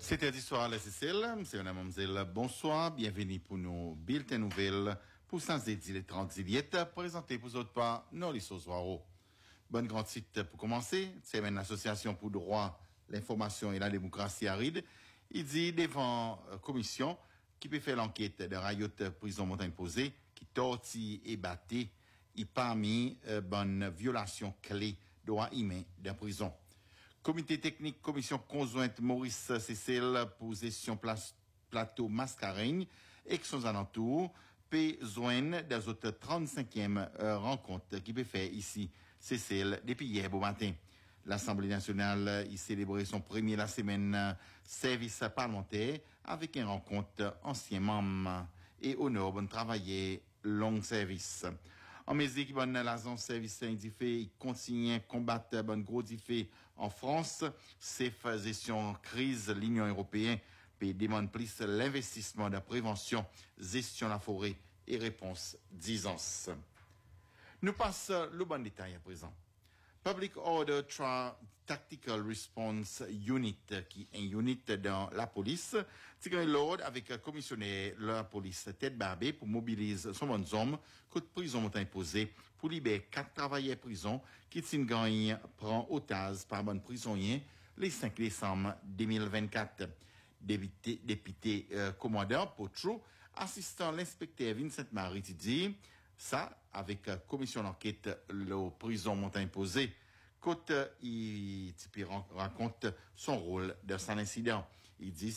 C'était l'histoire à la Cécile. Monsieur et mademoiselle, bonsoir. Bienvenue pour nos bulletins nouvelles pour 110 les 30 Ziliettes présentés pour autres par Norlis Ozoaro. Bonne grande site pour commencer. C'est une association pour le droit, l'information et la démocratie aride. Il dit devant commission qui peut faire l'enquête de Rayot prison montagne posée qui tortille et battait et parmi bonne violation clé droit humain de prison. Comité technique, commission conjointe Maurice Cécile pour gestion plateau Mascareigne et son alentour, besoin des autres 35e rencontre qui peut faire ici Cécile depuis hier beau matin. L'Assemblée nationale y célébrait son premier la semaine service parlementaire avec une rencontre ancien membre et honneur bon travailler long service. En musique, bonne l'agence service indiffé, continue à combattre bonne gros diffé en France. C'est gestion crise, l'Union européenne, puis demande plus l'investissement de prévention, gestion de la forêt et réponse 10 ans. Nous passons le bon détail à présent. Public Order Tactical Response Unit, qui est une unit dans la police, tigre l'ordre avec un commissionnaire de la police tête barbée pour mobiliser son bon homme que de prison ont imposé pour libérer 4 travailleurs prison qui gagne prend otage par bon prisonnier les 5 décembre 2024. Député commandant Potro, assistant l'inspecteur Vincent Marie dit ça, avec commission d'enquête, la prison montagne imposée, côte, il raconte son rôle dans cet incident. Il dit